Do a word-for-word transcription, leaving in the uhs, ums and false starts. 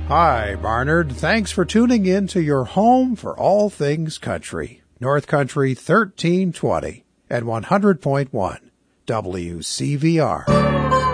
Hi, Barnard. Thanks for tuning in to your home for all things country. North Country thirteen twenty at one hundred point one W C V R.